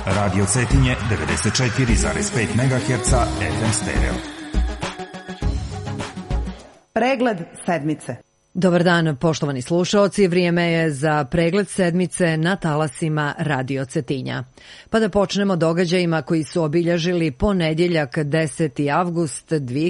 Radio Cetinje 94,5 MHz FM stereo. Pregled sedmice. Dobar dan, poštovani slušaoci, vrijeme je za pregled sedmice na talasima Radio Cetinja. Pa da počnemo događajima koji su obilježili ponedjeljak 10. avgust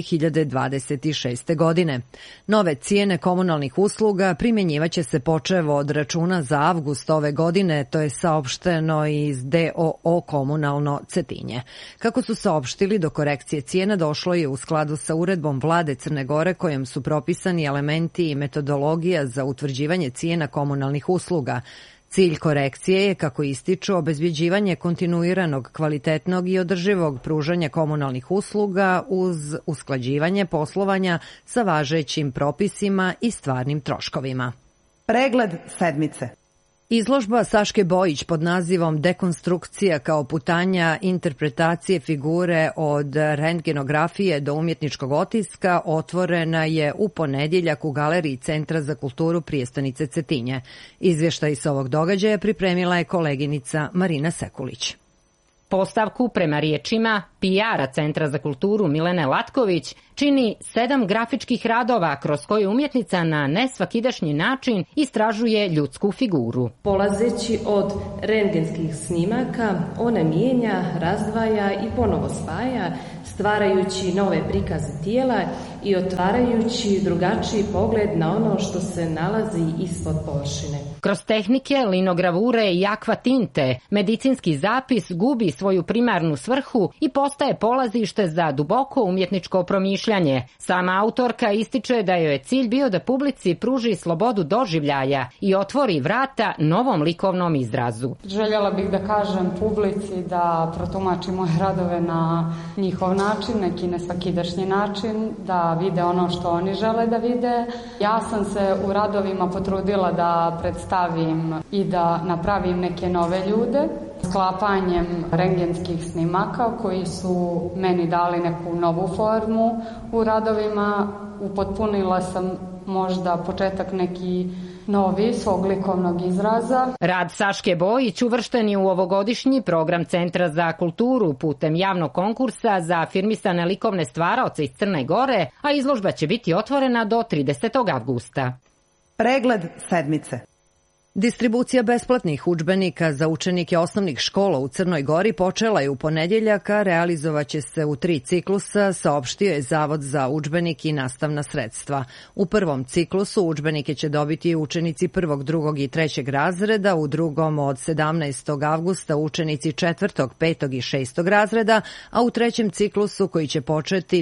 2026. godine. Nove cijene komunalnih usluga primjenjivaće se počev od računa za avgust ove godine, to je saopšteno iz DOO Komunalno Cetinje. Kako su saopštili, do korekcije cijena došlo je u skladu sa uredbom Vlade Crne Gore kojom su propisani elementi i metodologija za utvrđivanje cijena komunalnih usluga. Cilj korekcije je, kako ističu, obezbjeđivanje kontinuiranog, kvalitetnog i održivog pružanja komunalnih usluga uz usklađivanje poslovanja sa važećim propisima i stvarnim troškovima. Pregled sedmice. Izložba Saške Bojić pod nazivom Dekonstrukcija kao putanja interpretacije figure od rentgenografije do umjetničkog otiska otvorena je u ponedjeljak u Galeriji Centra za kulturu prijestonice Cetinje. Izvještaj sa ovog događaja pripremila je koleginica Marina Sekulić. Postavku, prema riječima PR-a Centra za kulturu Milene Latković, čini 7 grafičkih radova kroz koje umjetnica na nesvakidašnji način istražuje ljudsku figuru. Polazeći od rentgenskih snimaka, ona mijenja, razdvaja i ponovo spaja, stvarajući nove prikaze tijela i otvarajući drugačiji pogled na ono što se nalazi ispod površine. Kroz tehnike, linogravure i akvatinte, medicinski zapis gubi svoju primarnu svrhu i postaje polazište za duboko umjetničko promišljanje. Sama autorka ističe da joj je cilj bio da publici pruži slobodu doživljaja i otvori vrata novom likovnom izrazu. Željela bih da kažem publici da protumači moje radove na njihov način, neki nesvakidašnji način, da vide ono što oni žele da vide. Ja sam se u radovima potrudila da predstavim i da napravim neke nove ljude. Sklapanjem rentgenskih snimaka koji su meni dali neku novu formu u radovima, upotpunila sam možda početak neki novi svog likovnog izraza. Rad Saške Bojić uvršten je u ovogodišnji program Centra za kulturu putem javnog konkursa za afirmisane likovne stvaraoce iz Crne Gore, a izložba će biti otvorena do 30. avgusta. Pregled sedmice. Distribucija besplatnih udžbenika za učenike osnovnih škola u Crnoj Gori počela je u ponedjeljak, a realizovaće se u 3 ciklusa, saopštio je Zavod za udžbenik i nastavna sredstva. U prvom ciklusu udžbenike će dobiti učenici 1., 2. i 3. razreda, u drugom od 17. avgusta učenici 4., 5. i 6. razreda, a u trećem ciklusu koji će početi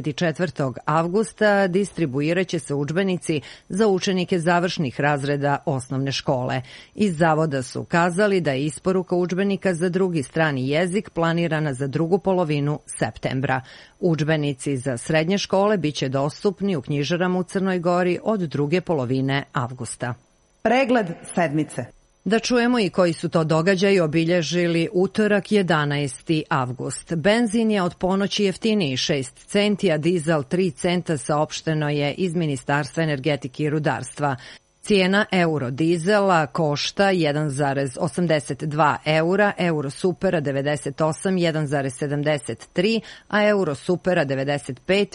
24. avgusta distribuirat će se udžbenici za učenike završnih razreda osnovne škole. Iz Zavoda su kazali da je isporuka udžbenika za drugi strani jezik planirana za drugu polovinu septembra. Udžbenici za srednje škole biće dostupni u knjižarama u Crnoj Gori od druge polovine avgusta. Pregled sedmice. Da čujemo i koji su to događaji obilježili utorak 11. avgust. Benzin je od ponoći jeftiniji 6 centi, a dizel 3 centa, saopšteno je iz Ministarstva energetike i rudarstva. Cijena eurodizela košta 1,82 eura, eurosupera 98 1,73, a eurosupera 95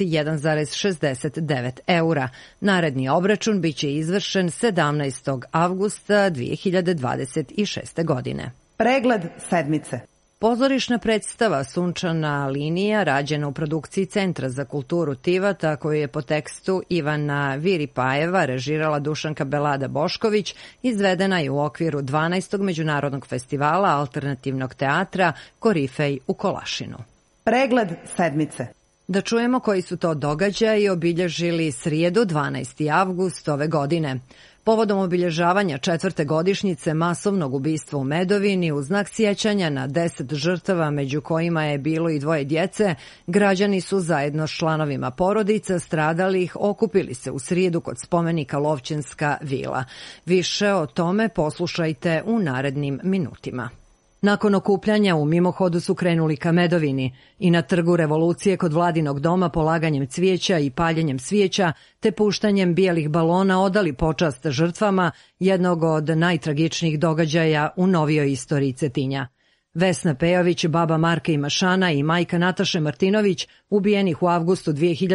1,69 eura. Naredni obračun biće izvršen 17. avgusta 2026. godine. Pregled sedmice. Pozorišna predstava Sunčana linija, rađena u produkciji Centra za kulturu Tivata, koju je po tekstu Ivana Viripajeva režirala Dušanka Belada Bošković, izvedena je u okviru 12. Međunarodnog festivala alternativnog teatra Korifej u Kolašinu. Pregled sedmice. Da čujemo koji su to događaji obilježili srijedu 12. avgust ove godine. Povodom obilježavanja 4. godišnjice masovnog ubistva u Medovini u znak sjećanja na 10 žrtava, među kojima je bilo i 2 djece, građani su zajedno s članovima porodica stradalih okupili se u srijedu kod spomenika Lovćenska vila. Više o tome poslušajte u narednim minutima. Nakon okupljanja u mimohodu su krenuli ka Medovini i na Trgu Revolucije kod Vladinog doma polaganjem cvijeća i paljenjem svijeća te puštanjem bijelih balona odali počast žrtvama jednog od najtragičnijih događaja u novijoj istoriji Cetinja. Vesna Pejović, baba Marka Imašana i majka Nataše Martinović, ubijenih u avgustu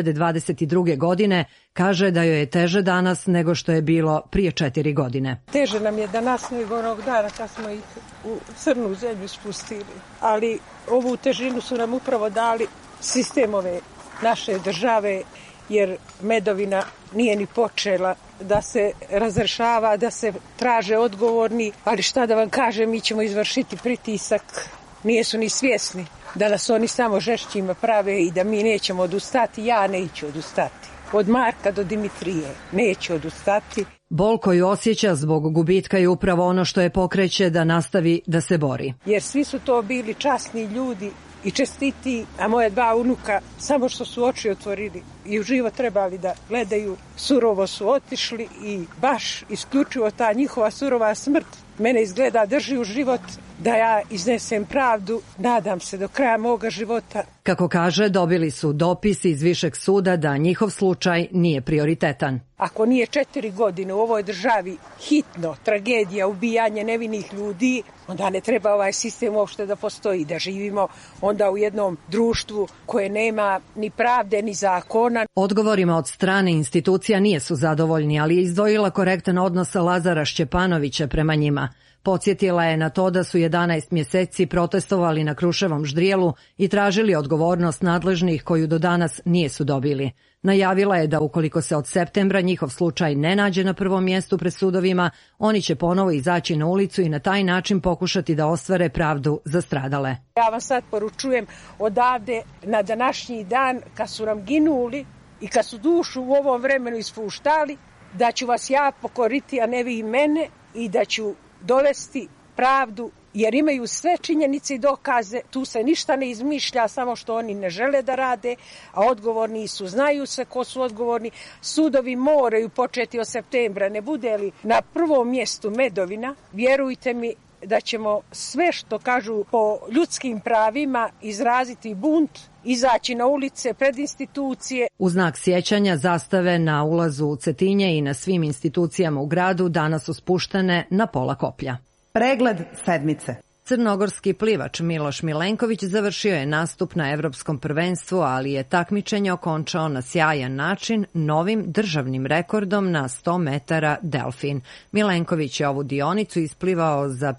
2022. godine, kaže da joj je teže danas nego što je bilo prije 4 godine. Teže nam je danas nego onog dana kad smo ih u crnu zemlju spustili, ali ovu težinu su nam upravo dali sistem ove naše države, jer Medovina nije ni počela da se razrešava, da se traže odgovorni, ali šta da vam kažem, mi ćemo izvršiti pritisak, nisu ni svjesni da nas oni samo žešćima prave i da mi nećemo odustati. Ja neću odustati. Od Marka do Dimitrije neću odustati. Bol koju osjeća zbog gubitka je upravo ono što je pokreće da nastavi da se bori. Jer svi su to bili časni ljudi i čestiti, a moje 2 unuka samo što su oči otvorili i u život trebali da gledaju, surovo su otišli i baš isključivo ta njihova surova smrt mene izgleda drži u život da ja iznesem pravdu, nadam se do kraja moga života. Kako kaže, dobili su dopis iz Višeg suda da njihov slučaj nije prioritetan. Ako nije 4 godine u ovoj državi hitno tragedija, ubijanje nevinih ljudi, onda ne treba ovaj sistem uopšte da postoji, da živimo onda u jednom društvu koje nema ni pravde ni zakona. Odgovorima od strane institucija nije su zadovoljni, ali je izdvojila korektan odnos Lazara Šćepanovića prema njima. Podsjetila je na to da su 11 mjeseci protestovali na Kruševom ždrijelu i tražili odgovornost nadležnih koju do danas nisu dobili. Najavila je da ukoliko se od septembra njihov slučaj ne nađe na prvom mjestu pred sudovima, oni će ponovo izaći na ulicu i na taj način pokušati da ostvare pravdu za stradale. Ja vam sad poručujem odavde na današnji dan, kad su nam ginuli i kad su dušu u ovom vremenu ispuštali, da ću vas ja pokoriti, a ne vi mene, i da ću dovesti pravdu, jer imaju sve činjenice i dokaze, tu se ništa ne izmišlja, samo što oni ne žele da rade, a odgovorni su, znaju se ko su odgovorni. Sudovi moraju početi od septembra, ne bude li na prvom mjestu Medovina, vjerujte mi da ćemo sve što kažu po ljudskim pravima izraziti bunt, izaći na ulice, pred institucije. U znak sjećanja zastave na ulazu u Cetinje i na svim institucijama u gradu danas su spuštene na pola koplja. Pregled sedmice. Crnogorski plivač Miloš Milenković završio je nastup na Evropskom prvenstvu, ali je takmičenje okončao na sjajan način novim državnim rekordom na 100 metara delfin. Milenković je ovu dionicu isplivao za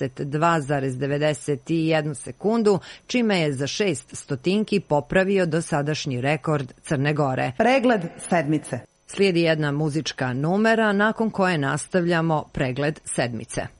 52,91 sekundu, čime je za 6 stotinki popravio dosadašnji rekord Crne Gore. Pregled sedmice. Slijedi jedna muzička numera nakon koje nastavljamo pregled sedmice.